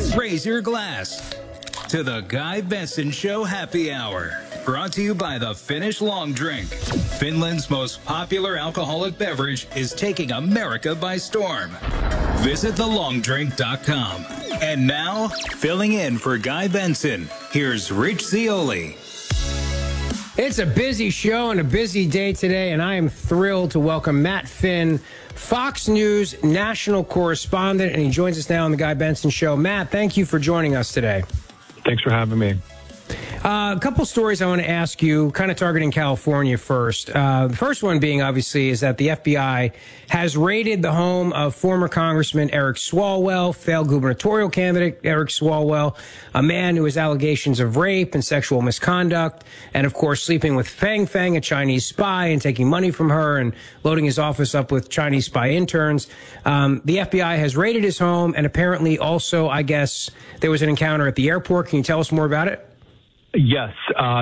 Raise your glass to the Guy Benson Show Happy Hour. Brought to you by the Finnish Long Drink. Finland's most popular alcoholic beverage is taking America by storm. Visit thelongdrink.com. And now, filling in for Guy Benson, here's Rich Zeoli. It's a busy show and a busy day today, and I am thrilled to welcome Matt Finn, Fox News national correspondent, and he joins us now on the Guy Benson Show. Matt, thank you for joining us today. Thanks for having me. A couple stories I want to ask you, kind of targeting California first. The first one being, obviously, is that the FBI has raided the home of former Congressman Eric Swalwell, failed gubernatorial candidate Eric Swalwell, a man who has allegations of rape and sexual misconduct, and, of course, sleeping with Fang Fang, a Chinese spy, and taking money from her and loading his office up with Chinese spy interns. The FBI has raided his home, and apparently also, I guess, there was an encounter at the airport. Can you tell us more about it? Yes,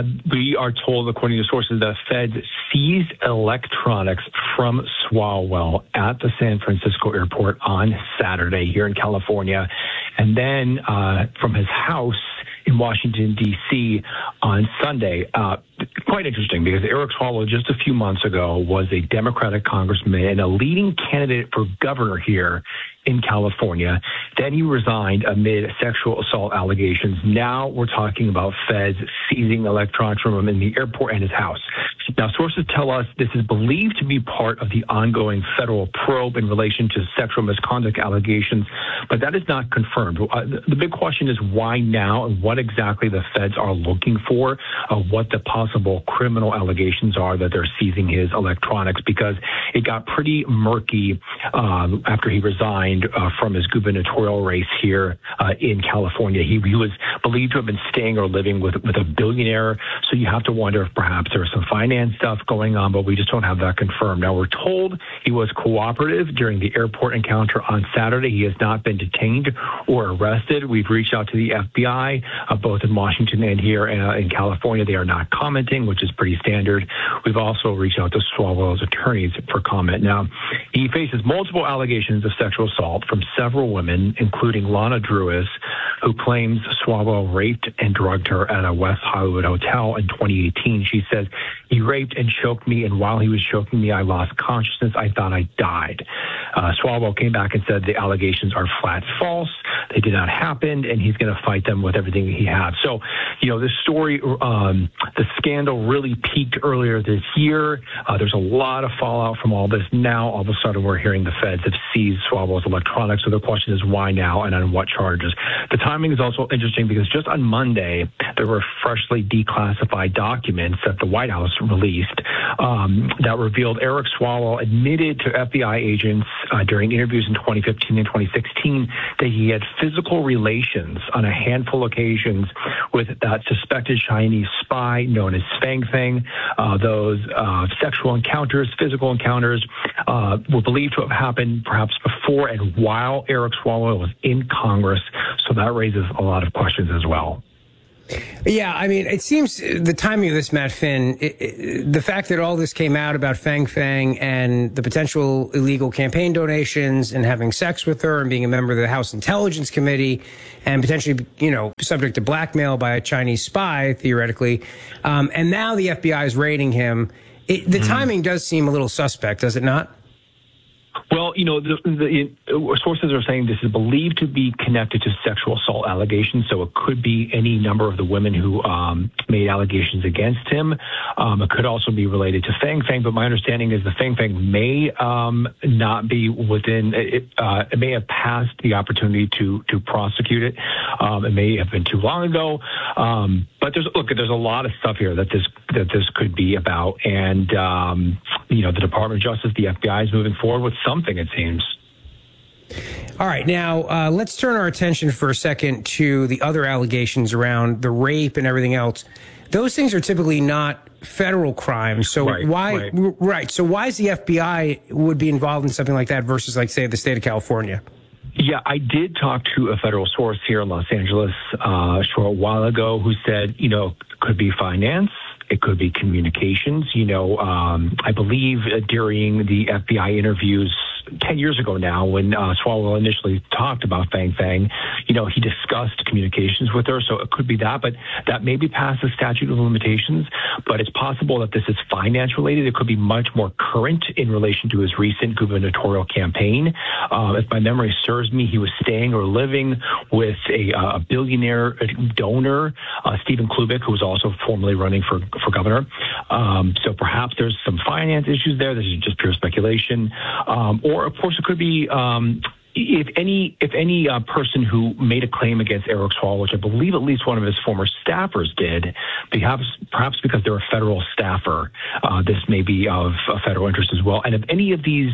we are told, according to sources, that Feds seized electronics from Swalwell at the San Francisco airport on Saturday here in California, and then from his house in Washington, D.C. on Sunday. Quite interesting, because Eric Swalwell just a few months ago was a Democratic congressman and a leading candidate for governor here in California. Then he resigned amid sexual assault allegations. Now we're talking about Feds seizing electronics from him in the airport and his house. Now, sources tell us this is believed to be part of the ongoing federal probe in relation to sexual misconduct allegations, but that is not confirmed. The big question is why now and what exactly the Feds are looking for, what the possible criminal allegations are that they're seizing his electronics, because it got pretty murky after he resigned from his gubernatorial race here in California. He was believed to have been staying or living with a billionaire, so you have to wonder if perhaps there was some finance stuff going on, but we just don't have that confirmed. Now, we're told he was cooperative during the airport encounter on Saturday. He has not been detained or arrested. We've reached out to the FBI, both in Washington and here in California. They are not commenting, which is pretty standard. We've also reached out to Swalwell's attorneys for comment. Now, he faces multiple allegations of sexual assault from several women, including Lana Drewis, who claims Swalwell raped and drugged her at a West Hollywood hotel in 2018. She says, "He raped and choked me, and while he was choking me, I lost consciousness. I thought I died." Swalwell came back and said the allegations are flat false. They did not happen, and he's going to fight them with everything he has. So, this story, the scandal really peaked earlier this year. There's a lot of fallout from all this. Now, all of a sudden, we're hearing the Feds have seized Swalwell's electronics. So the question is why now and on what charges? The timing is also interesting because just on Monday, there were freshly declassified documents that the White House released that revealed Eric Swalwell admitted to FBI agents during interviews in 2015 and 2016 that he had physical relations on a handful of occasions with that suspected Chinese spy known as Fang Fang. Those sexual encounters, physical encounters, were believed to have happened perhaps before and while Eric Swalwell was in Congress. So that raises a lot of questions as well. Yeah, I mean, it seems the timing of this, Matt Finn, the fact that all this came out about Fang Fang and the potential illegal campaign donations and having sex with her and being a member of the House Intelligence Committee and potentially, subject to blackmail by a Chinese spy, theoretically, and now the FBI is raiding him. The timing does seem a little suspect, does it not? Well, the sources are saying this is believed to be connected to sexual assault allegations, so it could be any number of the women who made allegations against him. It could also be related to Fang Fang, but my understanding is the Fang Fang may not be within it. It may have passed the opportunity to prosecute it. It may have been too long ago. But there's a lot of stuff here that this could be about, and the Department of Justice, the FBI, is moving forward with something, it seems. All right, now let's turn our attention for a second to the other allegations around the rape and everything else. Those things are typically not federal crimes. So why? So why is the FBI would be involved in something like that versus, like, say, the state of California? Yeah, I did talk to a federal source here in Los Angeles a short while ago who said, it could be finance. It could be communications. I believe during the FBI interviews 10 years ago now when Swalwell initially talked about Fang Fang. He discussed communications with her, so it could be that, but that may be past the statute of limitations. But it's possible that this is finance related. It could be much more current in relation to his recent gubernatorial campaign. If my memory serves me, he was staying or living with a billionaire donor, Stephen Klubik, who was also formerly running for governor. So perhaps there's some finance issues there. This is just pure speculation. Or, of course, it could be if any person who made a claim against Eric Swalwell, which I believe at least one of his former staffers did, perhaps because they're a federal staffer, this may be of a federal interest as well. And if any of these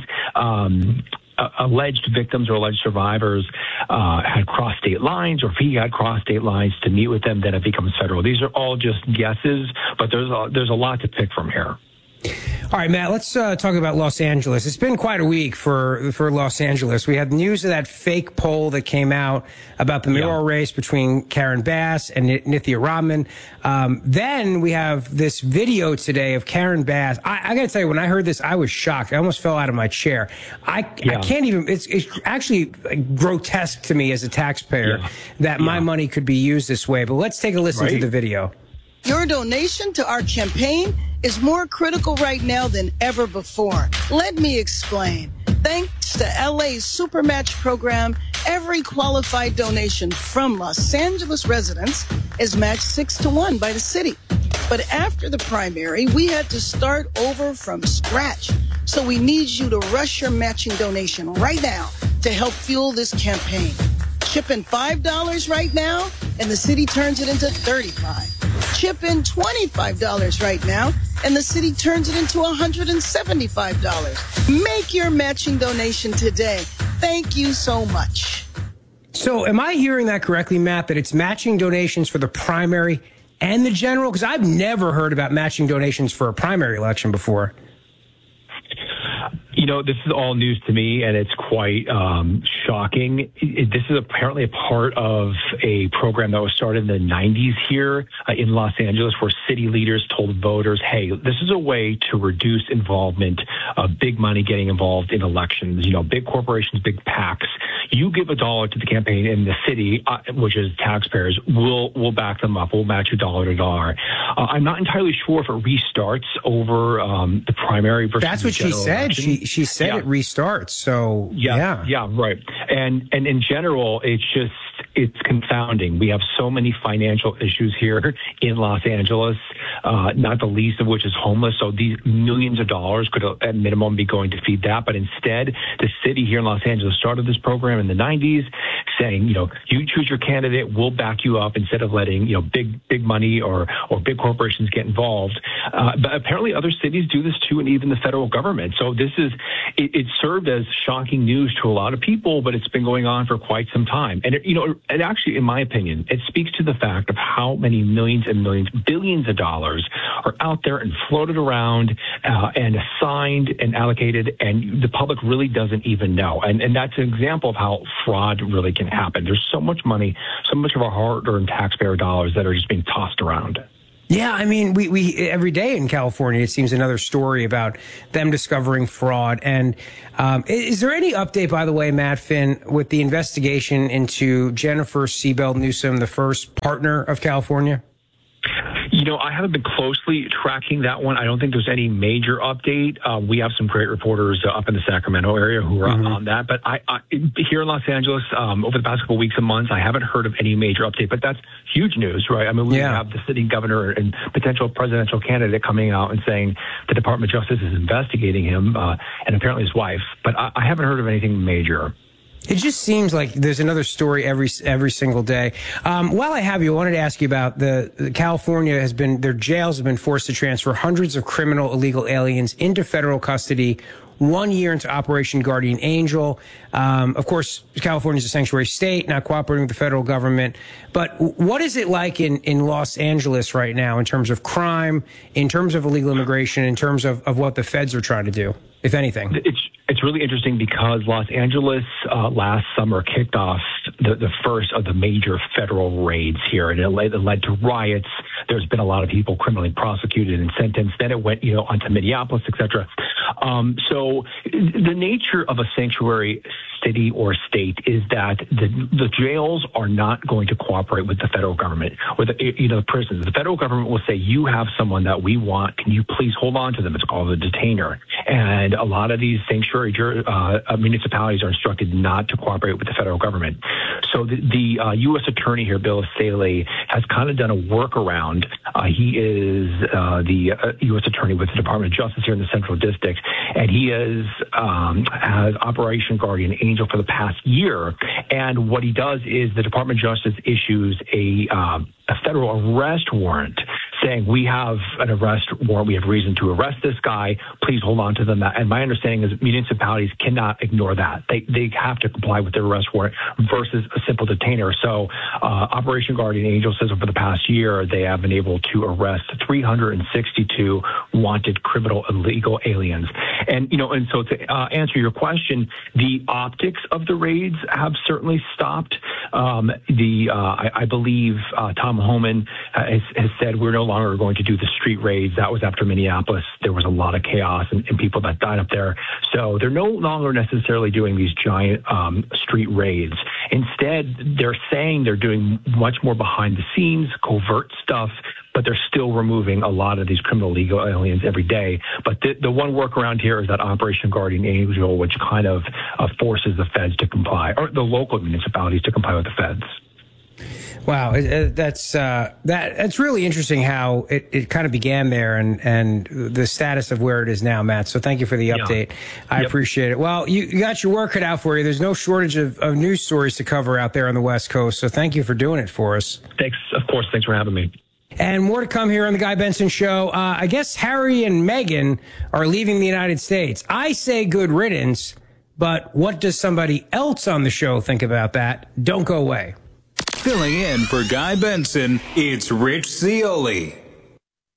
alleged victims or alleged survivors had crossed state lines, or if he had crossed state lines to meet with them, then it becomes federal. These are all just guesses, but there's a lot to pick from here. All right, Matt, let's talk about Los Angeles. It's been quite a week for Los Angeles. We had news of that fake poll that came out about the mayoral race between Karen Bass and Nithya Radman. Then we have this video today of Karen Bass. I got to tell you, when I heard this, I was shocked. I almost fell out of my chair. I can't even, it's actually grotesque to me as a taxpayer that my money could be used this way. But let's take a listen to the video. Your donation to our campaign is more critical right now than ever before. Let me explain. Thanks to LA's Supermatch program, every qualified donation from Los Angeles residents is matched 6-1 by the city. But after the primary, we had to start over from scratch. So we need you to rush your matching donation right now to help fuel this campaign. Chip in $5 right now, and the city turns it into $35. Chip in $25 right now, and the city turns it into $175. Make your matching donation today. Thank you so much. So am I hearing that correctly, Matt, that it's matching donations for the primary and the general? Because I've never heard about matching donations for a primary election before. This is all news to me, and it's quite shocking. This is apparently a part of a program that was started in the 90s here in Los Angeles, where city leaders told voters, hey, this is a way to reduce involvement of big money getting involved in elections. Big corporations, big PACs. You give $1 to the campaign, and the city, which is taxpayers, will back them up. We'll match you dollar to dollar. I'm not entirely sure if it restarts over the primary versus That's what the general she said. election. She said it restarts. So yeah, right. And in general, it's confounding. We have so many financial issues here in Los Angeles, not the least of which is homeless. So these millions of dollars could at minimum be going to feed that. But instead, the city here in Los Angeles started this program in the 90s saying, you choose your candidate, we'll back you up, instead of letting, big money or big corporations get involved. But apparently other cities do this too, and even the federal government. So it served as shocking news to a lot of people, but it's been going on for quite some time. And and actually, in my opinion, it speaks to the fact of how many millions and millions, billions of dollars are out there and floated around and assigned and allocated, and the public really doesn't even know. And that's an example of how fraud really can happen. There's so much money, so much of our hard-earned taxpayer dollars that are just being tossed around. Yeah, I mean, we every day in California, it seems another story about them discovering fraud. And is there any update, by the way, Matt Finn, with the investigation into Jennifer Seabell Newsom, the first partner of California? I haven't been closely tracking that one. I don't think there's any major update. We have some great reporters up in the Sacramento area who are on that. But I here in Los Angeles, over the past couple of weeks and months, I haven't heard of any major update. But that's huge news, right? I mean, we have the sitting governor and potential presidential candidate coming out and saying the Department of Justice is investigating him and apparently his wife. But I haven't heard of anything major. It just seems like there's another story every single day. While I have you, I wanted to ask you about the California their jails have been forced to transfer hundreds of criminal illegal aliens into federal custody 1 year into Operation Guardian Angel. Of course, California is a sanctuary state, not cooperating with the federal government. But what is it like in Los Angeles right now in terms of crime, in terms of illegal immigration, in terms of what the feds are trying to do, if anything? It's really interesting because Los Angeles last summer kicked off the first of the major federal raids here, and it led to riots There's been a lot of people criminally prosecuted and sentenced. Then it went, on to Minneapolis, et cetera. So the nature of a sanctuary city or state is that the jails are not going to cooperate with the federal government or the prisons. The federal government will say, you have someone that we want. Can you please hold on to them? It's called a detainer. And a lot of these sanctuary municipalities are instructed not to cooperate with the federal government. So the U.S. attorney here, Bill Staley, has kind of done a workaround. He is the U.S. attorney with the Department of Justice here in the Central District, and he has Operation Guardian Angel for the past year. And what he does is the Department of Justice issues a federal arrest warrant saying, we have an arrest warrant, we have reason to arrest this guy, please hold on to them. And my understanding is municipalities cannot ignore that. They have to comply with their arrest warrant versus a simple detainer. So Operation Guardian Angel says over the past year, they have been able to arrest 362 wanted criminal illegal aliens. And so to answer your question, the optics of the raids have certainly stopped. I believe Tom Homan has said we're no longer going to do the street raids. That was after Minneapolis. There was a lot of chaos and people that died up there. So they're no longer necessarily doing these giant street raids. Instead, they're saying they're doing much more behind the scenes, covert stuff, but they're still removing a lot of these criminal legal aliens every day. But the one workaround here is that Operation Guardian Angel, which kind of forces the feds to comply, or the local municipalities to comply with the feds. Wow, that's really interesting how it kind of began there and the status of where it is now, Matt. So thank you for the update. Yeah. I appreciate it. Well, you got your work cut out for you. There's no shortage of news stories to cover out there on the West Coast. So thank you for doing it for us. Thanks. Of course. Thanks for having me. And more to come here on the Guy Benson Show. I guess Harry and Meghan are leaving the United States. I say good riddance, but what does somebody else on the show think about that? Don't go away. Filling in for Guy Benson, it's Rich Cioli.